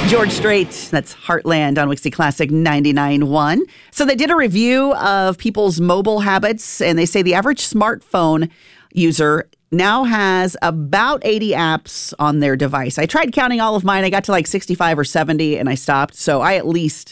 George Strait, that's Heartland on Wixie Classic 99.1. So they did a review of people's mobile habits, and they say the average smartphone user now has about 80 apps on their device. I tried counting all of mine. I got to like 65 or 70, and I stopped. So I at least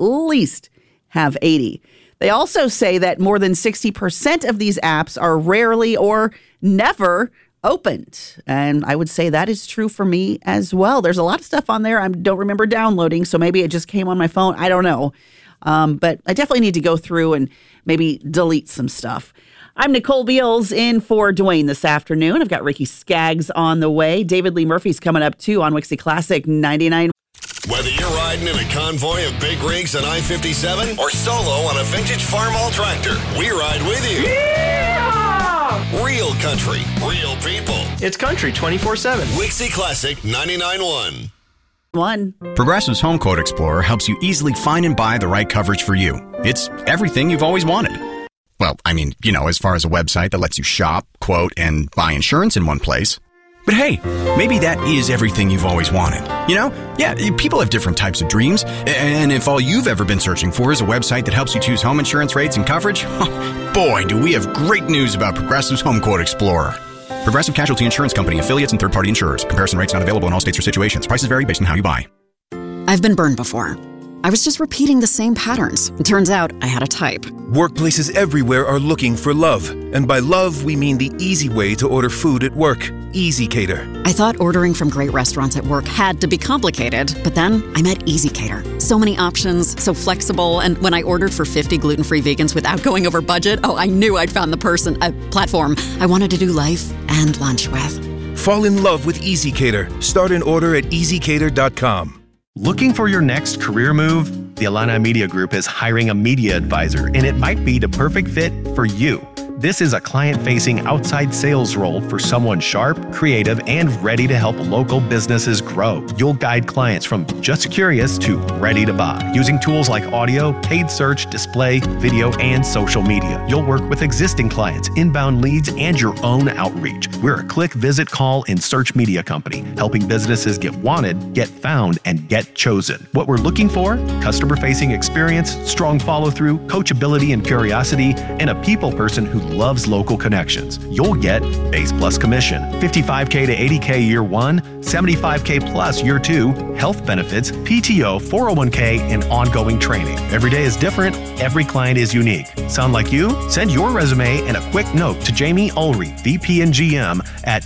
have 80. They also say that more than 60% of these apps are rarely or never opened. And I would say that is true for me as well. There's a lot of stuff on there I don't remember downloading, so maybe it just came on my phone. I don't know. But I definitely need to go through and maybe delete some stuff. I'm Nicole Beals in for Dwayne this afternoon. I've got Ricky Skaggs on the way. David Lee Murphy's coming up too on Wixie Classic 99. Whether you're riding in a convoy of big rigs on I-57 or solo on a vintage Farmall tractor, we ride with you. Yeah! Real country, real people. It's country 24/7. Wixie Classic 99.1. Progressive's Home Quote Explorer helps you easily find and buy the right coverage for you. It's everything you've always wanted. Well, I mean, as far as a website that lets you shop, quote, and buy insurance in one place. But hey, maybe that is everything you've always wanted. Yeah, people have different types of dreams. And if all you've ever been searching for is a website that helps you choose home insurance rates and coverage, boy, do we have great news about Progressive's Home Quote Explorer. Progressive Casualty Insurance Company, affiliates, and third-party insurers. Comparison rates not available in all states or situations. Prices vary based on how you buy. I've been burned before. I was just repeating the same patterns. It turns out I had a type. Workplaces everywhere are looking for love. And by love, we mean the easy way to order food at work. EasyCater. I thought ordering from great restaurants at work had to be complicated, but then I met EasyCater. So many options, so flexible, and when I ordered for 50 gluten-free vegans without going over budget, I knew I'd found the platform I wanted to do life and lunch with. Fall in love with EasyCater. Start an order at easycater.com. Looking for your next career move? The Illini Media Group is hiring a media advisor, and it might be the perfect fit for you. This is a client-facing outside sales role for someone sharp, creative, and ready to help local businesses grow. You'll guide clients from just curious to ready to buy, using tools like audio, paid search, display, video, and social media. You'll work with existing clients, inbound leads, and your own outreach. We're a click, visit, call, and search media company, helping businesses get wanted, get found, and get chosen. What we're looking for? Customer-facing experience, strong follow-through, coachability and curiosity, and a people person who loves local connections. You'll get base plus commission, $55K to $80K year 1, $75K plus year 2, health benefits, PTO, 401K, and ongoing training. Every day is different. Every client is unique. Sound like you? Send your resume and a quick note to Jamie Ulrey, VP and GM at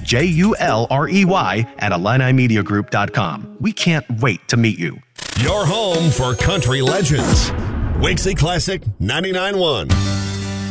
JULREY@IlliniMediaGroup.com. We can't wait to meet you. Your home for country legends. Wixie Classic 99.1.